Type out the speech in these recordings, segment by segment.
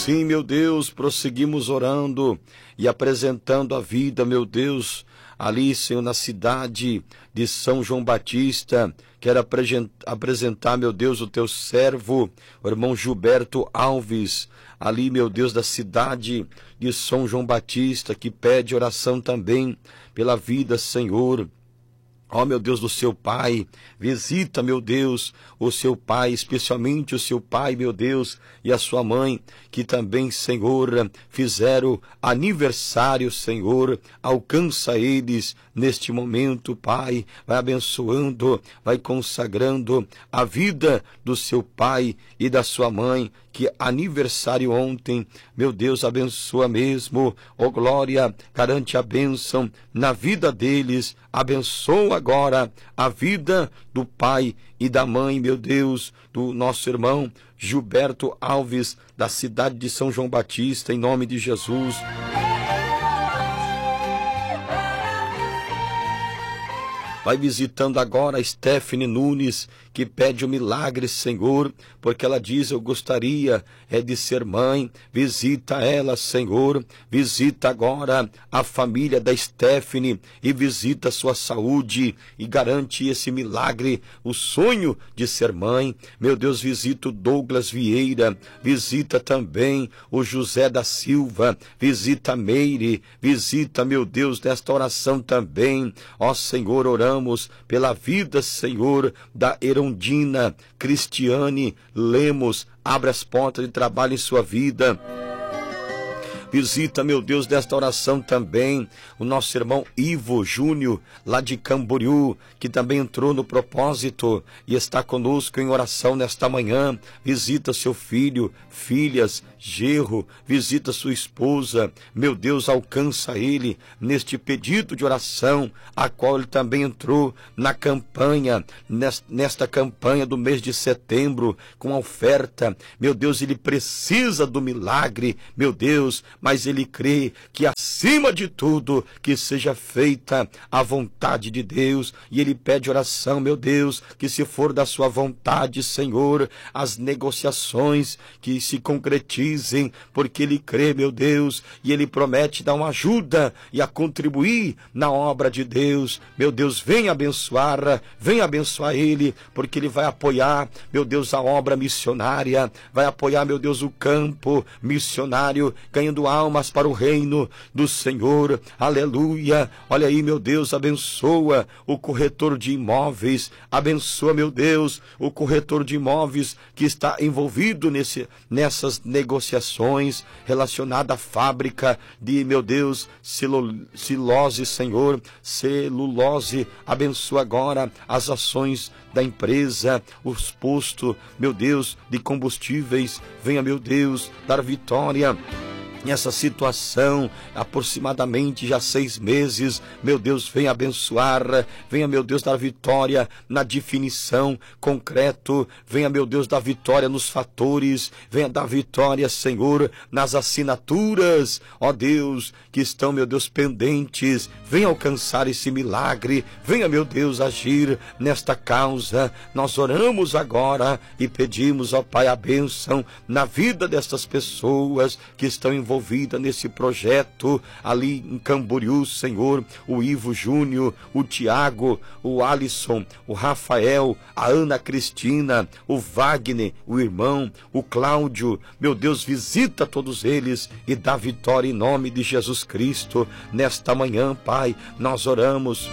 Sim, meu Deus, prosseguimos orando e apresentando a vida, meu Deus, ali, Senhor, na cidade de São João Batista. Quero apresentar, meu Deus, o teu servo, o irmão Gilberto Alves, ali, meu Deus, da cidade de São João Batista, que pede oração também pela vida, Senhor. Ó, meu Deus, do seu pai, visita, meu Deus, o seu pai, especialmente o seu pai, meu Deus, e a sua mãe, que também, Senhor, fizeram aniversário, Senhor, alcança eles neste momento, Pai, vai abençoando, vai consagrando a vida do seu pai e da sua mãe, que aniversário ontem, meu Deus, abençoa mesmo, ó glória, garante a bênção na vida deles, abençoa agora a vida do pai e da mãe, meu Deus, do nosso irmão Gilberto Alves, da cidade de São João Batista, em nome de Jesus. Vai visitando agora a Stephanie Nunes, que pede um milagre, Senhor, porque ela diz, eu gostaria de ser mãe. Visita ela, Senhor, visita agora a família da Stephanie e visita a sua saúde e garante esse milagre, o sonho de ser mãe. Meu Deus, visita o Douglas Vieira, visita também o José da Silva, visita a Meire, visita, meu Deus, nesta oração também, ó Senhor, oramos pela vida, Senhor, da Erundina Cristiane Lemos, abre as portas de trabalho em sua vida. Visita, meu Deus, desta oração também o nosso irmão Ivo Júnior, lá de Camboriú, que também entrou no propósito e está conosco em oração nesta manhã. Visita seu filho, filhas, genro, visita sua esposa. Meu Deus, alcança ele neste pedido de oração, a qual ele também entrou na campanha, nesta campanha do mês de setembro, com a oferta. Meu Deus, ele precisa do milagre, meu Deus, mas ele crê que acima de tudo que seja feita a vontade de Deus, e ele pede oração, meu Deus, que se for da sua vontade, Senhor, as negociações que se concretizem, porque ele crê, meu Deus, e ele promete dar uma ajuda e a contribuir na obra de Deus. Meu Deus, venha abençoar ele, porque ele vai apoiar, meu Deus, a obra missionária, vai apoiar, meu Deus, o campo missionário, ganhando almas para o reino do Senhor. Aleluia. Olha aí, meu Deus, abençoa o corretor de imóveis, abençoa, meu Deus, o corretor de imóveis que está envolvido nessas negociações relacionadas à fábrica de, meu Deus, celulose, Senhor, celulose. Abençoa agora as ações da empresa, os postos, meu Deus, de combustíveis. Venha, meu Deus, dar vitória nessa situação, aproximadamente já 6 meses, meu Deus, venha abençoar, venha, meu Deus, dar vitória na definição concreto, venha, meu Deus, dar vitória nos fatores, venha dar vitória, Senhor, nas assinaturas, ó Deus, que estão, meu Deus, pendentes, venha alcançar esse milagre, venha, meu Deus, agir nesta causa. Nós oramos agora e pedimos, ó Pai, a bênção na vida destas pessoas que estão envolvidas nesse projeto ali em Camboriú, Senhor, o Ivo Júnior, o Tiago, o Alisson, o Rafael, a Ana Cristina, o Wagner, o irmão, o Cláudio. Meu Deus, visita todos eles e dá vitória em nome de Jesus Cristo. Nesta manhã, Pai, nós oramos.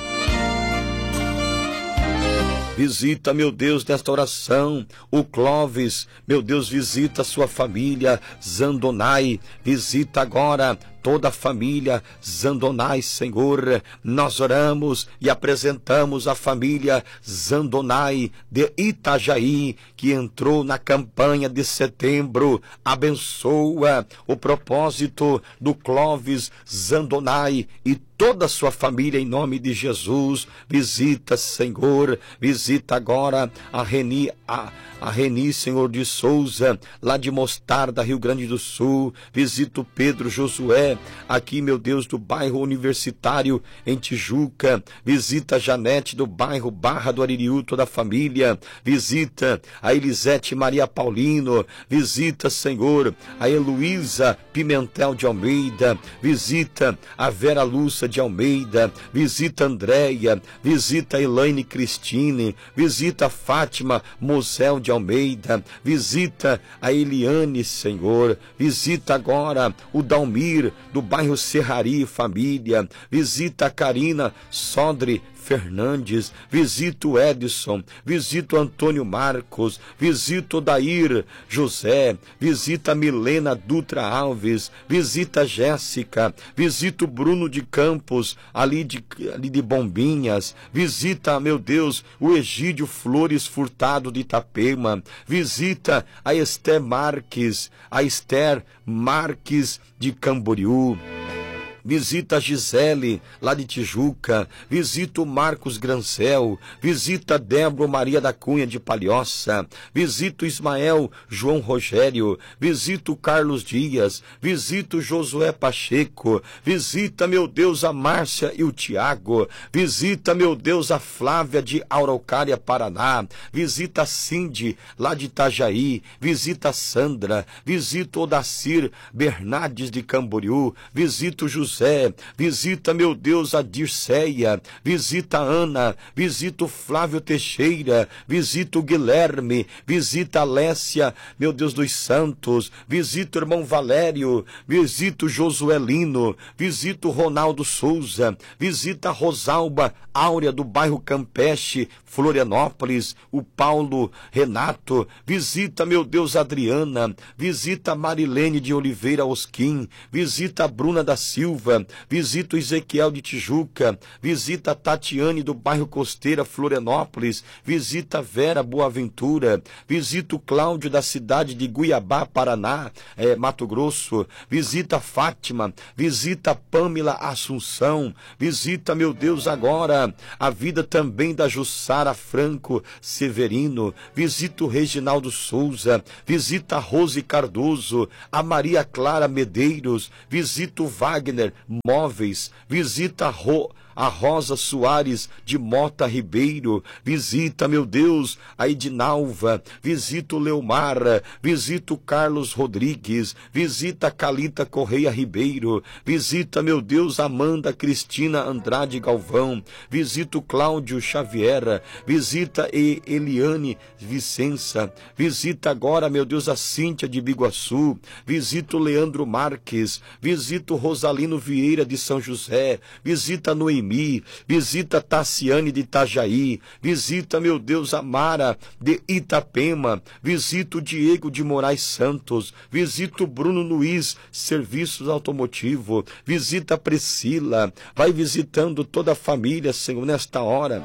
Visita, meu Deus, nesta oração, o Clóvis, meu Deus, visita a sua família, Zandonai, visita agora toda a família Zandonai, Senhor. Nós oramos e apresentamos a família Zandonai de Itajaí, que entrou na campanha de setembro. Abençoa o propósito do Clóvis Zandonai e toda a sua família em nome de Jesus. Visita, Senhor, visita agora a Reni, Senhor, de Souza, lá de Mostarda, Rio Grande do Sul. Visita o Pedro Josué, José, aqui, meu Deus, do bairro Universitário, em Tijuca. Visita a Janete, do bairro Barra do Aririú, toda a família. Visita a Elisete Maria Paulino. Visita, Senhor, a Heloísa Pimentel de Almeida. Visita a Vera Lúcia de Almeida. Visita a Andréia. Visita a Elaine Cristine. Visita a Fátima Mosel de Almeida. Visita a Eliane, Senhor. Visita agora o Dalmir, do bairro Serrari, família. Visita a Karina Sodre Fernandes. Visita o Edson. Visita o Antônio Marcos. Visita o Dair José. Visita a Milena Dutra Alves. Visita a Jéssica. Visita o Bruno de Campos, ali de Bombinhas. Visita, meu Deus, o Egídio Flores Furtado de Itapema. Visita a Esther Marques de Camboriú. Visita a Gisele, lá de Tijuca. Visita o Marcos Grancel. Visita a Débora Maria da Cunha, de Palhoça. Visita o Ismael João Rogério. Visita o Carlos Dias. Visita o Josué Pacheco. Visita, meu Deus, a Márcia e o Tiago. Visita, meu Deus, a Flávia de Araucária, Paraná. Visita a Cindy, lá de Itajaí. Visita a Sandra. Visita o Odacir Bernardes, de Camboriú. Visita o José. Visita, meu Deus, a Dirceia. Visita a Ana. Visita o Flávio Teixeira. Visita o Guilherme. Visita a Alessia, meu Deus dos Santos. Visita o irmão Valério. Visita o Josuelino. Visita o Ronaldo Souza. Visita a Rosalba Áurea, do bairro Campeche, Florianópolis. O Paulo Renato. Visita, meu Deus, a Adriana. Visita a Marilene de Oliveira Osquim. Visita a Bruna da Silva. Visita o Ezequiel de Tijuca. Visita a Tatiane, do bairro Costeira, Florianópolis. Visita a Vera Boaventura. Visita o Cláudio, da cidade de Guiabá, Paraná, Mato Grosso. Visita a Fátima. Visita a Pâmela Assunção. Visita, meu Deus, agora a vida também da Jussara Franco Severino. Visita o Reginaldo Souza. Visita a Rose Cardoso. A Maria Clara Medeiros. Visita o Wagner Móveis. Visita a Rosa Soares de Mota Ribeiro. Visita, meu Deus, a Edinalva. Visita o Leomar. Visita o Carlos Rodrigues. Visita a Calita Correia Ribeiro. Visita, meu Deus, Amanda Cristina Andrade Galvão. Visita o Cláudio Xavier. Visita Eliane Vicença. Visita agora, meu Deus, a Cíntia de Biguaçu. Visita o Leandro Marques. Visita o Rosalino Vieira de São José. Visita a Noemi. Visita Tassiane de Itajaí. Visita, meu Deus, a Mara de Itapema. Visita o Diego de Moraes Santos. Visita o Bruno Luiz Serviços Automotivo. Visita a Priscila. Vai visitando toda a família, Senhor, nesta hora.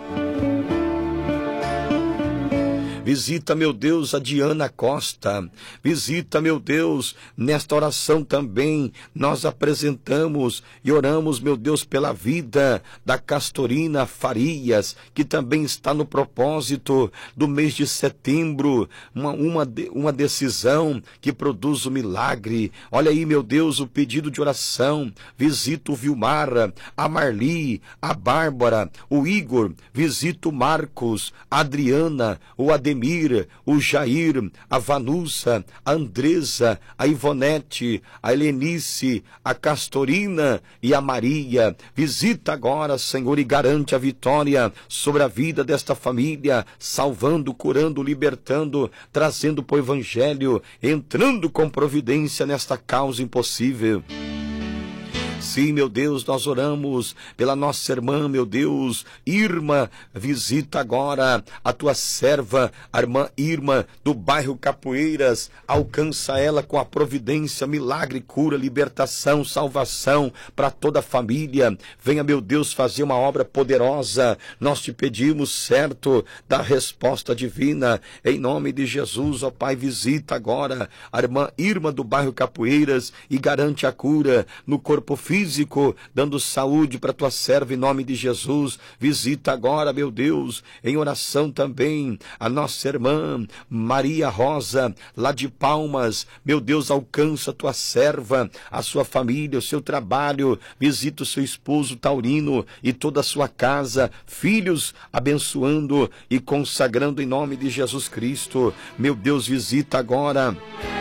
Visita, meu Deus, a Diana Costa. Visita, meu Deus, nesta oração também nós apresentamos e oramos, meu Deus, pela vida da Castorina Farias, que também está no propósito do mês de setembro, uma decisão que produz o milagre. Olha aí, meu Deus, o pedido de oração. Visita o Vilmar, a Marli, a Bárbara, o Igor. Visita o Marcos, a Adriana, o Ademir, o Jair, a Vanusa, a Andresa, a Ivonete, a Helenice, a Castorina e a Maria. Visita agora, Senhor, e garante a vitória sobre a vida desta família, salvando, curando, libertando, trazendo para o Evangelho, entrando com providência nesta causa impossível. Sim, meu Deus, nós oramos pela nossa irmã, meu Deus, Irma. Visita agora a tua serva, a irmã Irma, do bairro Capoeiras. Alcança ela com a providência, milagre, cura, libertação, salvação para toda a família. Venha, meu Deus, fazer uma obra poderosa. Nós te pedimos, certo, da resposta divina. Em nome de Jesus, ó Pai, visita agora a irmã Irma, do bairro Capoeiras, e garante a cura no corpo físico, físico, dando saúde para tua serva em nome de Jesus. Visita agora, meu Deus, em oração também, a nossa irmã Maria Rosa, lá de Palmas. Meu Deus, alcança a tua serva, a sua família, o seu trabalho. Visita o seu esposo Taurino e toda a sua casa, filhos, abençoando e consagrando em nome de Jesus Cristo. Meu Deus, visita agora.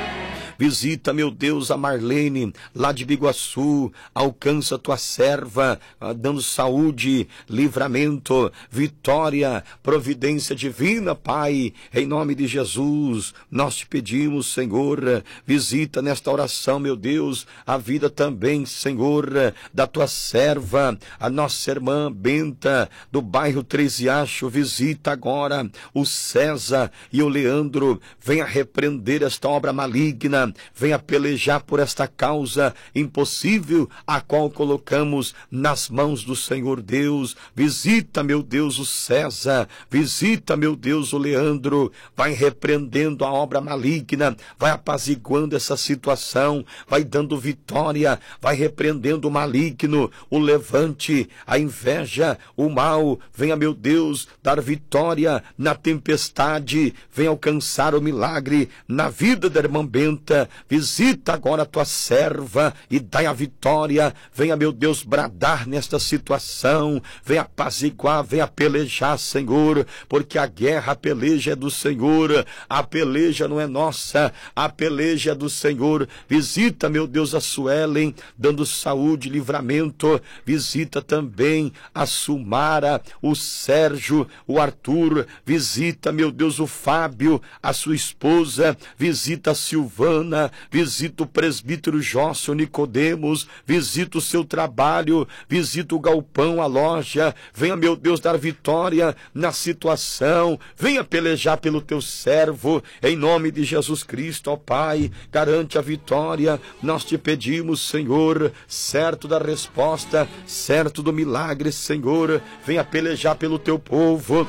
Visita, meu Deus, a Marlene, lá de Biguaçu. Alcança a tua serva, dando saúde, livramento, vitória, providência divina, Pai. Em nome de Jesus, nós te pedimos, Senhor, visita nesta oração, meu Deus, a vida também, Senhor, da tua serva, a nossa irmã Benta, do bairro Três Riachos. Visita agora o César e o Leandro. Venha repreender esta obra maligna, venha pelejar por esta causa impossível, a qual colocamos nas mãos do Senhor Deus. Visita, meu Deus, o César, visita, meu Deus, o Leandro. Vai repreendendo a obra maligna, vai apaziguando essa situação, vai dando vitória, vai repreendendo o maligno, o levante, a inveja, o mal. Venha, meu Deus, dar vitória na tempestade, venha alcançar o milagre na vida da irmã Benta. Visita agora a tua serva e dai a vitória. Venha, meu Deus, bradar nesta situação, venha apaziguar, venha pelejar, Senhor, porque a guerra, a peleja é do Senhor, a peleja não é nossa, a peleja é do Senhor. Visita, meu Deus, a Suelen, dando saúde, livramento. Visita também a Sumara, o Sérgio, o Arthur. Visita, meu Deus, o Fábio, a sua esposa. Visita a Silvana, visita o presbítero Jócio Nicodemos, visita o seu trabalho, visita o galpão, a loja. Venha, meu Deus, dar vitória na situação, venha pelejar pelo teu servo, em nome de Jesus Cristo, ó Pai, garante a vitória. Nós te pedimos, Senhor, certo da resposta, certo do milagre, Senhor, venha pelejar pelo teu povo.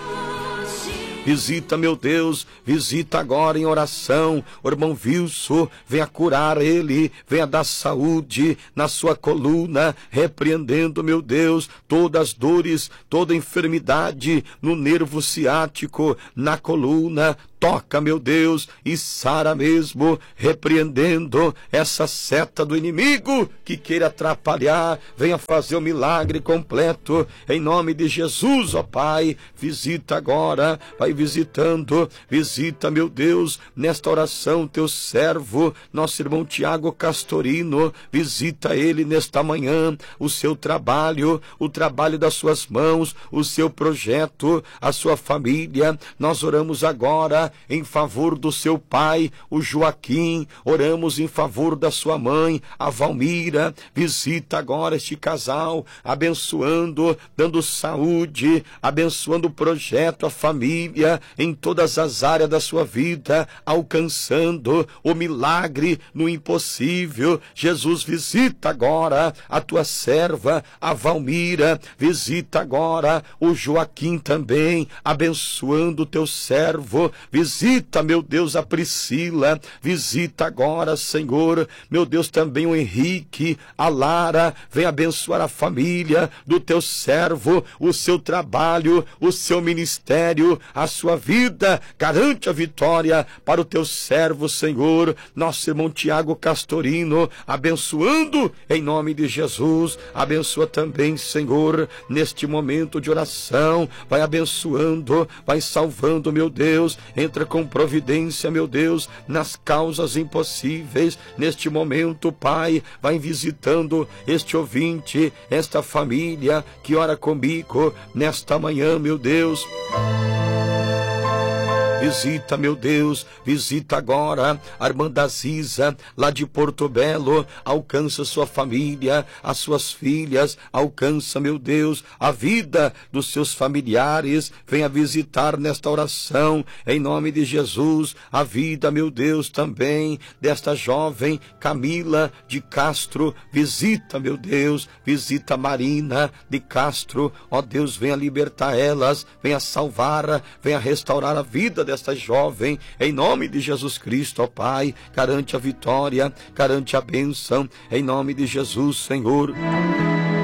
Visita, meu Deus, visita agora em oração o irmão Wilson, venha curar ele, venha dar saúde na sua coluna, repreendendo, meu Deus, todas as dores, toda enfermidade no nervo ciático, na coluna. Toca, meu Deus, e sara mesmo, repreendendo essa seta do inimigo que queira atrapalhar. Venha fazer o milagre completo, em nome de Jesus, ó Pai. Visita agora, vai visitando, visita, meu Deus, nesta oração, teu servo, nosso irmão Tiago Castorino. Visita ele nesta manhã, o seu trabalho, o trabalho das suas mãos, o seu projeto, a sua família. Nós oramos agora em favor do seu pai, o Joaquim. Oramos em favor da sua mãe, a Valmira. Visita agora este casal, abençoando, dando saúde, abençoando o projeto, a família, em todas as áreas da sua vida, alcançando o milagre no impossível. Jesus, visita agora a tua serva, a Valmira. Visita agora o Joaquim também, abençoando o teu servo. Visita, meu Deus, a Priscila. Visita agora, Senhor, meu Deus, também o Henrique, a Lara. Vem abençoar a família do teu servo, o seu trabalho, o seu ministério, a sua vida. Garante a vitória para o teu servo, Senhor. Nosso irmão Tiago Castorino, abençoando em nome de Jesus. Abençoa também, Senhor, neste momento de oração. Vai abençoando, vai salvando, meu Deus. Entra com providência, meu Deus, nas causas impossíveis. Neste momento, Pai, vai visitando este ouvinte, esta família que ora comigo nesta manhã, meu Deus. Visita, meu Deus, visita agora a irmã da Ziza, lá de Porto Belo. Alcança sua família, as suas filhas. Alcança, meu Deus, a vida dos seus familiares. Venha visitar nesta oração, em nome de Jesus, a vida, meu Deus, também desta jovem Camila de Castro. Visita, meu Deus, visita Marina de Castro. Ó Deus, venha libertar elas, venha salvar, venha restaurar a vida dessa desta jovem, em nome de Jesus Cristo, ó Pai, garante a vitória, garante a bênção, em nome de Jesus, Senhor.